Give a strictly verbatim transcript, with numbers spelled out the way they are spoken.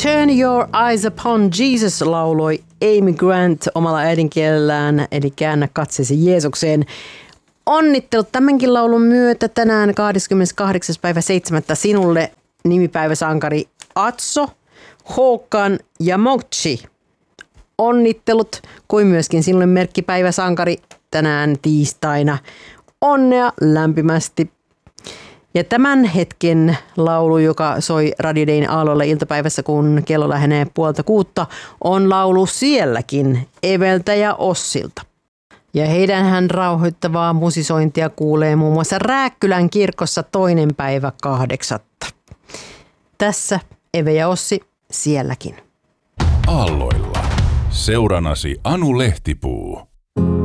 Turn Your Eyes Upon Jesus lauloi Amy Grant omalla äidinkielellään, eli Käännä katseesi Jeesukseen. Onnittelut tämänkin laulun myötä tänään kahdeskymmeneskahdeksas päivä seitsemättä sinulle nimipäiväsankari Atso, Håkan ja Mochi. Onnittelut kuin myöskin sinulle merkkipäiväsankari tänään tiistaina. Onnea lämpimästi. Ja tämän hetken laulu, joka soi Radio Dayn aallolle iltapäivässä, kun kello lähenee puolta kuutta, on laulu Sielläkin Eveltä ja Ossilta. Ja heidän hän rauhoittavaa musisointia kuulee muun muassa Rääkkylän kirkossa toinen päivä kahdeksatta. Tässä Eve ja Ossi Sielläkin. Aalloilla. Seuranasi Anu Lehtipuu.